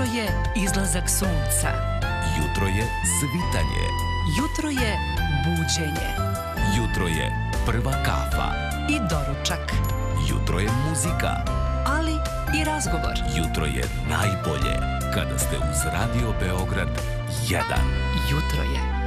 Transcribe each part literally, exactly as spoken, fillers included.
je izlazak sunca. Jutro je svitanje. Jutro je buđenje. Jutro je prva kafa. I doručak. Jutro je muzika. Ali i razgovor. Jutro je najbolje kada ste uz Radio Beograd jedan. Jutro je.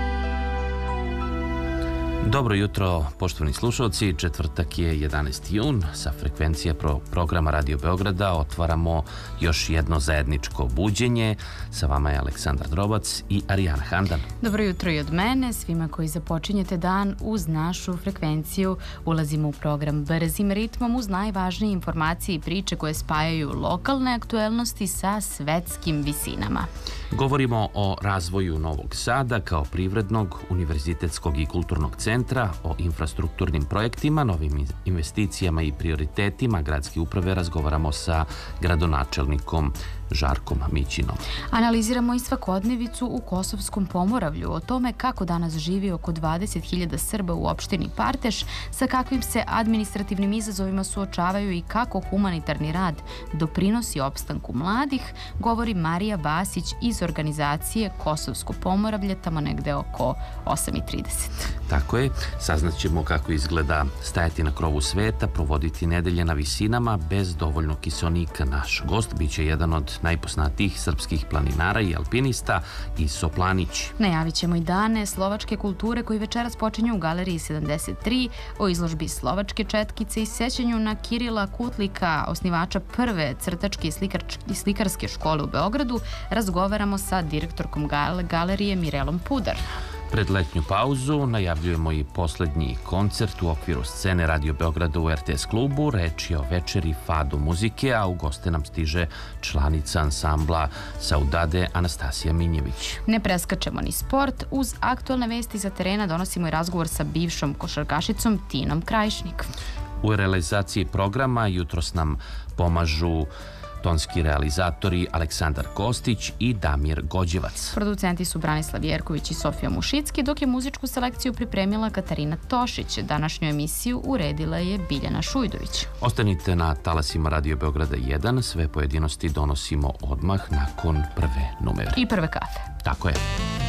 Dobro jutro, poštovani slušalci. Četvrtak je jedanaesti jun. Sa frekvencije pro programa Radio Beograda otvaramo još jedno zajedničko buđenje. Sa vama je Aleksandar Drobac i Arijana Handan. Dobro jutro i od mene. Svima koji započinjete dan uz našu frekvenciju ulazimo u program brzim ritmom uz najvažnije informacije i priče koje spajaju lokalne aktuelnosti sa svetskim visinama. Govorimo o razvoju Novog Sada kao privrednog, univerzitetskog i kulturnog centra, o infrastrukturnim projektima, novim investicijama i prioritetima gradske uprave. Razgovaramo sa gradonačelnikom Žarkom Mićinom. Analiziramo i svakodnevicu u Kosovskom Pomoravlju, o tome kako danas živi oko dvadeset hiljada Srba u opštini Parteš, sa kakvim se administrativnim izazovima suočavaju i kako humanitarni rad doprinosi opstanku mladih, govori Marija Basić iz organizacije Kosovsko Pomoravlje, tamo negde oko osam i trideset. Tako je, saznaćemo kako izgleda stajati na krovu sveta, provoditi nedelje na visinama bez dovoljno kiseonika. Naš gost biće jedan od najpoznatijih srpskih planinara i alpinista Iso Planić. Najavit ćemo i dane slovačke kulture koji večeras počinju u Galeriji sedamdeset tri, o izložbi slovačke četkice i sećanju na Kirila Kutlika, osnivača prve crtačke i slikarske škole u Beogradu. Razgovaramo sa direktorkom galerije Mirelom Pudar. Pred letnju pauzu najavljujemo i poslednji koncert u okviru scene Radio Beograda u er te es klubu. Reč je o večeri fado muzike, a u goste nam stiže članica ansambla Saudade Anastasija Minjević. Ne preskačemo ni sport. Uz aktualne vesti za terena donosimo i razgovor sa bivšom košarkašicom Tinom Krajišnik. U realizaciji programa jutros nam pomažu tonski realizatori Aleksandar Kostić i Damir Gođevac. Producenti su Branislav Jerković i Sofija Mušicki, dok je muzičku selekciju pripremila Katarina Tošić. Današnju emisiju uredila je Biljana Šujdović. Ostanite na talasima Radio Beograda jedan, sve pojedinosti donosimo odmah nakon prve numere. I prve kafe. Tako je.